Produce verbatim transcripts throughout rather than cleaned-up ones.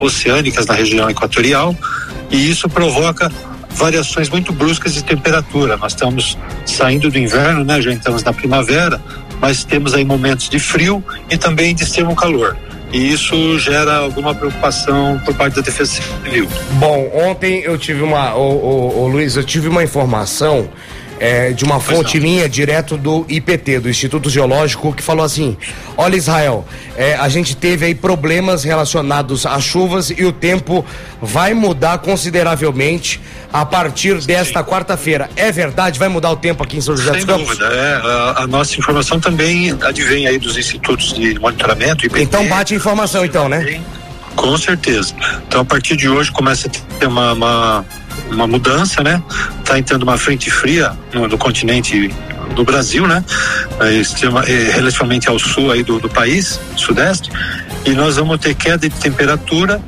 oceânicas na região equatorial, e isso provoca variações muito bruscas de temperatura. Nós estamos saindo do inverno, né? Já estamos na primavera, mas temos aí momentos de frio e também de extremo calor. E isso gera alguma preocupação por parte da Defesa Civil. Bom, ontem eu tive uma, ô, ô, ô, Luiz, eu tive uma informação é, de uma fonte minha, direto do I P T, do Instituto Geológico, que falou assim: olha, Israel, é, a gente teve aí problemas relacionados às chuvas e o tempo vai mudar consideravelmente a partir desta quarta-feira. É verdade? Vai mudar o tempo aqui em São José dos Campos? Sem dúvida, é, a, a nossa informação também advém aí dos institutos de monitoramento, I P T. Então bate a informação então, né? Com certeza. Então a partir de hoje começa a ter uma, uma, uma mudança, né? Tá entrando uma frente fria no, no continente do Brasil, né? É, extrema, é, relativamente ao sul aí do, do país, sudeste, e nós vamos ter queda de temperatura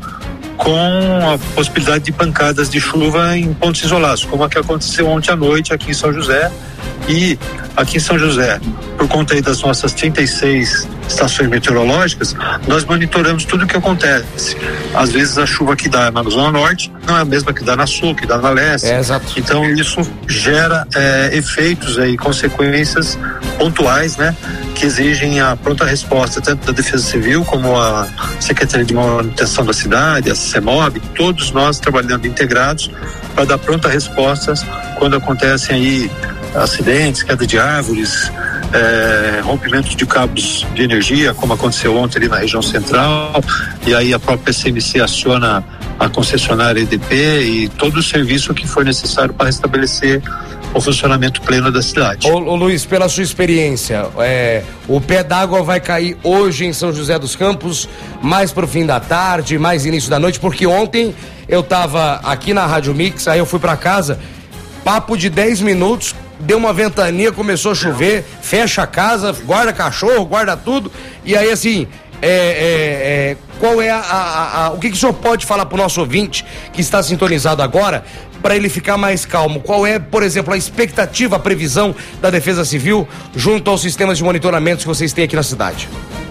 com a possibilidade de pancadas de chuva em pontos isolados, como a que aconteceu ontem à noite aqui em São José. E aqui em São José, por conta aí das nossas trinta e seis estações meteorológicas, nós monitoramos tudo o que acontece. Às vezes a chuva que dá na Zona Norte não é a mesma que dá na Sul, que dá na Leste. É, exato. Então isso gera é, efeitos e consequências pontuais, né? Que exigem a pronta resposta, tanto da Defesa Civil como a Secretaria de Manutenção da Cidade, a CEMOB, todos nós trabalhando integrados para dar pronta respostas quando acontecem aí acidentes, queda de árvores, é, rompimento de cabos de energia, como aconteceu ontem ali na região central, e aí a própria P C M C aciona a concessionária E D P e todo o serviço que for necessário para restabelecer o funcionamento pleno da cidade. Ô, ô Luiz, pela sua experiência, é, o pé d'água vai cair hoje em São José dos Campos, mais pro fim da tarde, mais início da noite, porque ontem eu tava aqui na Rádio Mix, aí eu fui para casa, papo de dez minutos, deu uma ventania, começou a chover, fecha a casa, guarda cachorro, guarda tudo, e aí assim, é, é, é, qual é a, a, a, o que, que o senhor pode falar pro nosso ouvinte que está sintonizado agora, para ele ficar mais calmo? Qual é, por exemplo, a expectativa, a previsão da Defesa Civil junto aos sistemas de monitoramento que vocês têm aqui na cidade?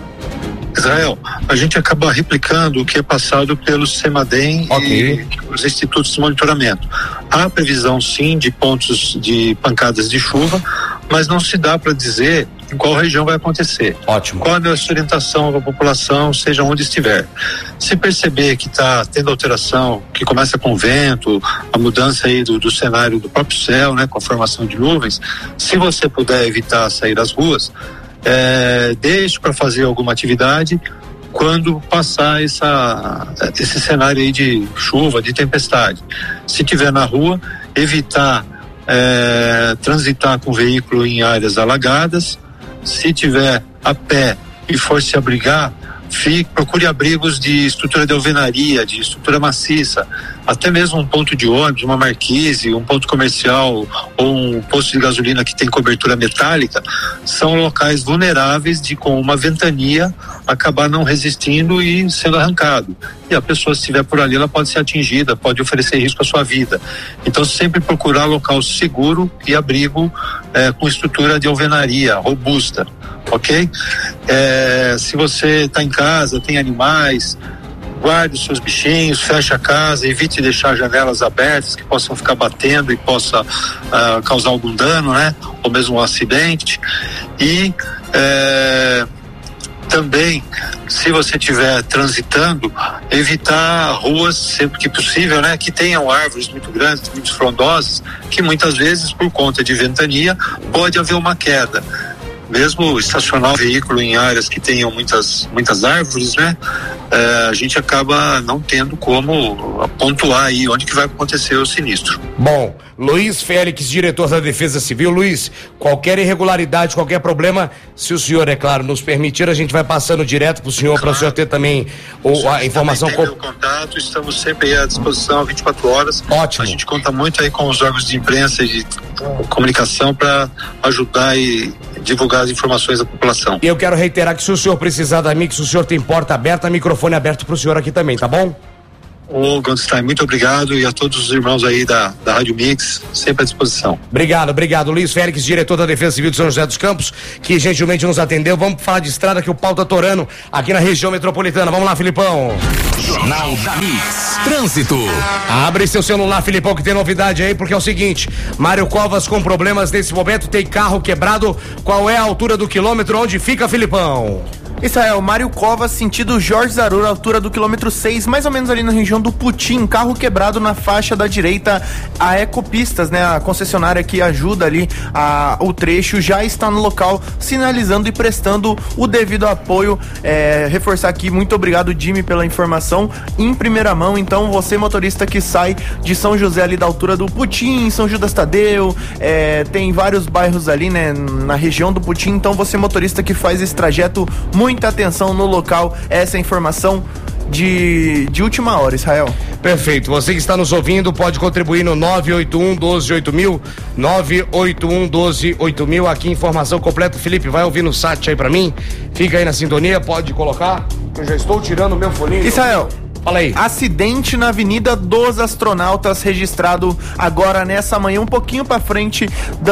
Israel, a gente acaba replicando o que é passado pelo CEMADEM okay. e os institutos de monitoramento. Há previsão sim de pontos de pancadas de chuva, mas não se dá para dizer em qual região vai acontecer. Ótimo. Qual é a sua orientação para a população, seja onde estiver. Se perceber que está tendo alteração, que começa com vento, a mudança aí do, do cenário do próprio céu, né, com a formação de nuvens, se você puder evitar sair às ruas, É, deixe para fazer alguma atividade quando passar essa, esse cenário aí de chuva, de tempestade. Se tiver na rua, evitar é, transitar com o veículo em áreas alagadas. Se tiver a pé e for se abrigar, fique, procure abrigos de estrutura de alvenaria, de estrutura maciça, até mesmo um ponto de ônibus, uma marquise, um ponto comercial ou um posto de gasolina que tem cobertura metálica, são locais vulneráveis de, com uma ventania, acabar não resistindo e sendo arrancado. E a pessoa, se estiver por ali, ela pode ser atingida, pode oferecer risco à sua vida. Então, sempre procurar local seguro e abrigo eh, com estrutura de alvenaria robusta, ok? Eh, se você está em casa, tem animais, guarde os seus bichinhos, feche a casa, evite deixar janelas abertas que possam ficar batendo e possa uh, causar algum dano, né? Ou mesmo um acidente. E eh, também, se você estiver transitando, evitar ruas sempre que possível, né? Que tenham árvores muito grandes, muito frondosas, que muitas vezes, por conta de ventania, pode haver uma queda. Mesmo estacionar o veículo em áreas que tenham muitas, muitas árvores, né? É, a gente acaba não tendo como pontuar aí onde que vai acontecer o sinistro. Bom, Luiz Félix, diretor da Defesa Civil. Luiz, qualquer irregularidade, qualquer problema, se o senhor, é claro, nos permitir, a gente vai passando direto para o senhor, claro, para o senhor ter também o, a informação. Tem meu contato, estamos sempre à disposição vinte e quatro horas. Ótimo. A gente conta muito aí com os órgãos de imprensa e de comunicação para ajudar e divulgar as informações à população. E eu quero reiterar que se o senhor precisar da Mix, o senhor tem porta aberta, microfone aberto para o senhor aqui também, tá bom? Ô, Goldstein, muito obrigado, e a todos os irmãos aí da, da Rádio Mix, sempre à disposição. Obrigado, obrigado. Luiz Félix, diretor da Defesa Civil de São José dos Campos, que gentilmente nos atendeu. Vamos falar de estrada, que o pau tá torando aqui na região metropolitana. Vamos lá, Filipão. Jornal da Mix. Trânsito. Abre seu celular, Filipão, que tem novidade aí, porque é o seguinte: Mário Covas com problemas nesse momento, tem carro quebrado. Qual é a altura do quilômetro? Onde fica, Filipão? Israel, Mário Covas, sentido Jorge Zarur, altura do quilômetro seis, mais ou menos ali na região do Putim, carro quebrado na faixa da direita. A Ecopistas, né, a concessionária que ajuda ali a, o trecho, já está no local, sinalizando e prestando o devido apoio. É, reforçar aqui, muito obrigado, Jimmy, pela informação em primeira mão. Então, você, motorista que sai de São José ali da altura do Putim, São Judas Tadeu, é, tem vários bairros ali, né, na região do Putim. Então, você, motorista que faz esse trajeto, muito Muita atenção no local, essa é a informação de, de última hora, Israel. Perfeito, você que está nos ouvindo pode contribuir no nove oito um, doze, oito mil, nove oito um, doze, oito mil, aqui informação completa. Felipe, vai ouvir no site aí pra mim, fica aí na sintonia, pode colocar, eu já estou tirando o meu foninho. Israel, fala aí. Acidente na Avenida dos Astronautas, registrado agora nessa manhã, um pouquinho pra frente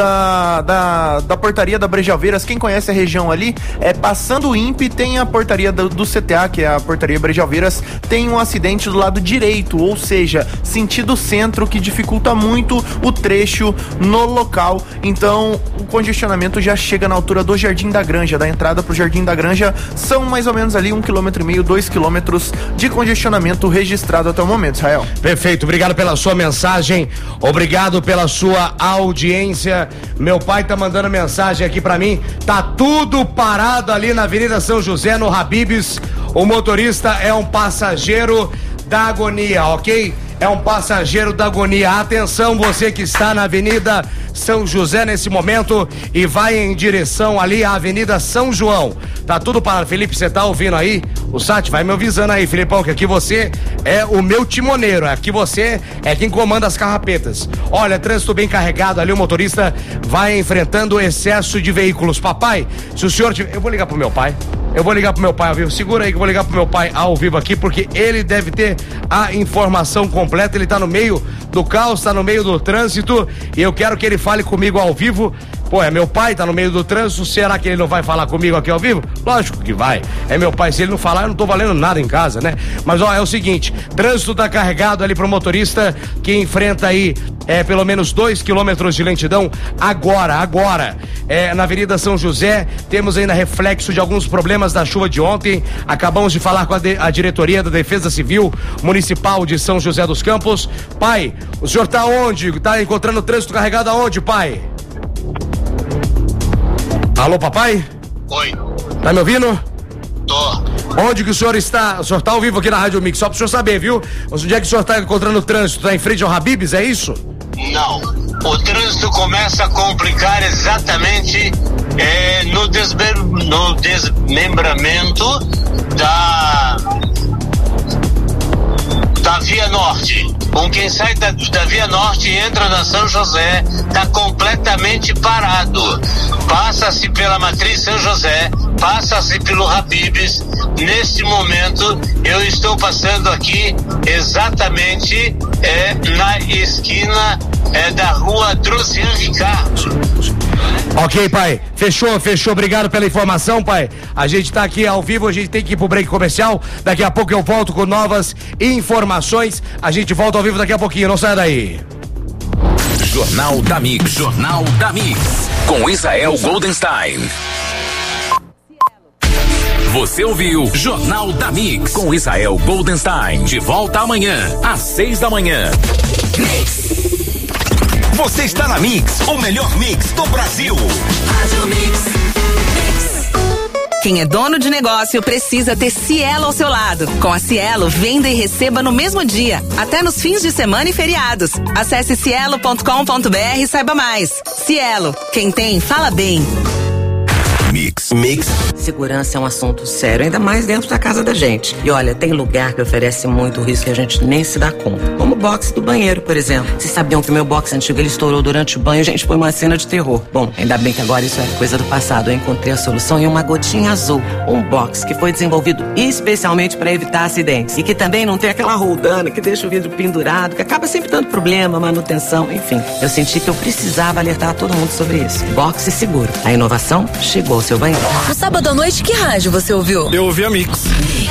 da, da, da portaria da Brejalveiras. Quem conhece a região ali, é passando o I N P E, tem a portaria do, do C T A, que é a portaria Brejalveiras, tem um acidente do lado direito, ou seja, sentido centro, que dificulta muito o trecho no local. Então, o congestionamento já chega na altura do Jardim da Granja, da entrada pro Jardim da Granja, são mais ou menos ali um quilômetro e meio, dois quilômetros de congestionamento registrado até o momento, Israel. Perfeito, obrigado pela sua mensagem, obrigado pela sua audiência. Meu pai tá mandando mensagem aqui pra mim, tá tudo parado ali na Avenida São José, no Habib's. O motorista é um passageiro da agonia, ok? É um passageiro da agonia. Atenção, você que está na Avenida São José nesse momento e vai em direção ali à Avenida São João. Tá tudo parado. Felipe, você tá ouvindo aí? O Sat vai me avisando aí, Filipão, que aqui você é o meu timoneiro. Aqui você é quem comanda as carrapetas. Olha, trânsito bem carregado ali, o motorista vai enfrentando excesso de veículos. Papai, se o senhor tiver... Eu vou ligar pro meu pai. Eu vou ligar pro meu pai ao vivo. Segura aí que eu vou ligar pro meu pai ao vivo aqui, porque ele deve ter a informação completa. Ele tá no meio do caos, tá no meio do trânsito, e eu quero que ele fale comigo ao vivo. Pô, é meu pai, tá no meio do trânsito, será que ele não vai falar comigo aqui ao vivo? Lógico que vai, é meu pai, se ele não falar eu não tô valendo nada em casa, né? Mas ó, é o seguinte, trânsito tá carregado ali pro motorista que enfrenta aí é, pelo menos dois quilômetros de lentidão agora, agora, é, na Avenida São José. Temos ainda reflexo de alguns problemas da chuva de ontem. Acabamos de falar com a, de, a diretoria da Defesa Civil Municipal de São José dos Campos. Pai, o senhor tá onde? Tá encontrando trânsito carregado aonde, pai? Alô, papai? Oi. Tá me ouvindo? Tô. Onde que o senhor está? O senhor tá ao vivo aqui na Rádio Mix, só pro senhor saber, viu? Onde é que o senhor tá encontrando trânsito? Tá em frente ao Habib's, é isso? Não. O trânsito começa a complicar exatamente é, no, desmem- no desmembramento da da Via Norte. Com quem sai da, da Via Norte e entra na São José, tá completamente parado. Passa-se pela Matriz São José, passa-se pelo Habib's. Neste momento, eu estou passando aqui exatamente é, na esquina é, da rua Drocian Ricardo. Ok, pai. Fechou, fechou. Obrigado pela informação, pai. A gente tá aqui ao vivo, a gente tem que ir pro break comercial. Daqui a pouco eu volto com novas informações. A gente volta ao vivo daqui a pouquinho, não saia daí. Jornal da Mix, Jornal da Mix, com Israel Goldenstein. Você ouviu Jornal da Mix, com Israel Goldenstein. De volta amanhã, às seis da manhã. Mix. Você está na Mix, o melhor mix do Brasil. Rádio Mix. Quem é dono de negócio precisa ter Cielo ao seu lado. Com a Cielo, venda e receba no mesmo dia, até nos fins de semana e feriados. Acesse cielo ponto com ponto br e saiba mais. Cielo, quem tem, fala bem. Mix. Mix. Segurança é um assunto sério, ainda mais dentro da casa da gente. E olha, tem lugar que oferece muito risco que a gente nem se dá conta. Como o box do banheiro, por exemplo. Vocês sabiam que o meu box antigo ele estourou durante o banho? Gente, foi uma cena de terror. Bom, ainda bem que agora isso é coisa do passado. Eu encontrei a solução em uma gotinha azul. Um box que foi desenvolvido especialmente para evitar acidentes. E que também não tem aquela roldana que deixa o vidro pendurado, que acaba sempre dando problema, manutenção, enfim. Eu senti que eu precisava alertar todo mundo sobre isso. Box seguro. A inovação chegou ao seu banheiro. No sábado à noite, que rádio você ouviu? Eu ouvi a Mix.